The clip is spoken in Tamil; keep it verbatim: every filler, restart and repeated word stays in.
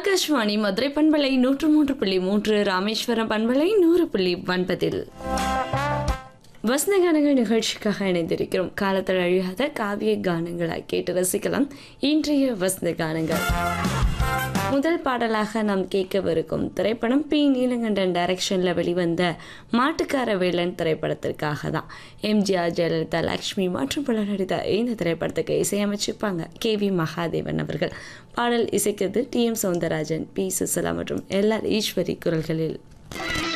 ஆகாஷ்வாணி மதுரை பண்பலை நூற்று மூன்று புள்ளி மூன்று, ராமேஸ்வரம் பண்பலை நூறு புள்ளி ஒன்பதில் வசந்த கானங்கள் நிகழ்ச்சிக்காக இணைந்திருக்கிறோம். காலத்தில் அழியாத காவிய கானங்களாய் கேட்டு ரசிக்கலாம் இன்றைய வசந்த கானங்கள். முதல் பாடலாக நாம் கேட்கவிருக்கும் திரைப்படம் பி நீலகண்டன் டைரக்ஷனில் வெளிவந்த மாட்டுக்கார வேலன் திரைப்படத்திற்காக தான். எம்ஜிஆர், ஜெயலலிதா, லக்ஷ்மி மற்றும் பலர் நடித்த இந்த திரைப்படத்துக்கு இசையமைச்சிருப்பாங்க கே வி மகாதேவன் அவர்கள். பாடல் இசைக்கிறது D M Soundararajan, B Susheela மற்றும் எல் ஆர் ஈஸ்வரி குரல்களில்.